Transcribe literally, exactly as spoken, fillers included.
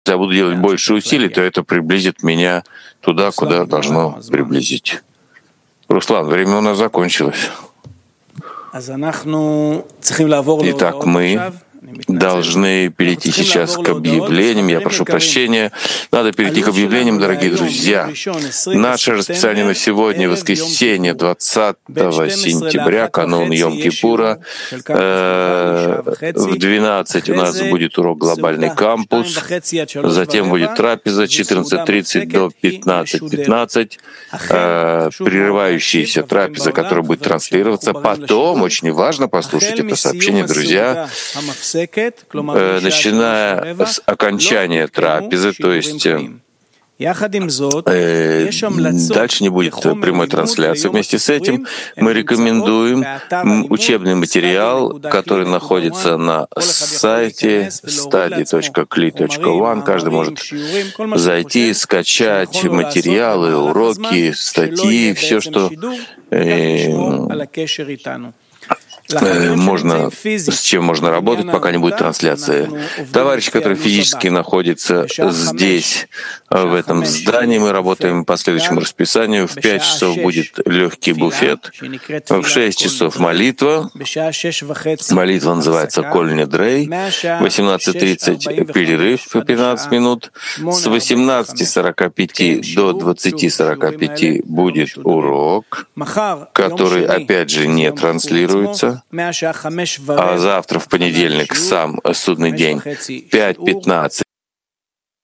я буду делать больше усилий, то это приблизит меня туда, куда должно приблизить. Руслан, время у нас закончилось. Итак, мы должны перейти сейчас к объявлениям. Я прошу прощения. Надо перейти к объявлениям, дорогие друзья. Наше расписание на сегодня, воскресенье, двадцатого сентября, канун Йом-Кипура. В двенадцать у нас будет урок «Глобальный кампус». Затем будет трапеза четырнадцать тридцать до пятнадцать пятнадцать. Прерывающаяся трапеза, которая будет транслироваться. Потом, очень важно послушать это сообщение, друзья, начиная с окончания трапезы, то есть э, дальше не будет прямой трансляции. Вместе с этим мы рекомендуем учебный материал, который находится на сайте study точка кли точка one. Каждый может зайти, скачать материалы, уроки, статьи, все, что э, можно, с чем можно работать, пока не будет трансляции. Товарищи, которые физически находятся здесь, в этом здании, мы работаем по следующему расписанию. В пять часов будет легкий буфет, в шесть часов молитва. Молитва называется «Коль недрей». В восемнадцать тридцать перерыв по пятнадцать минут. С восемнадцати сорока пяти до двадцати сорока пяти будет урок, который, опять же, не транслируется. А завтра, в понедельник, сам судный день, пять пятнадцать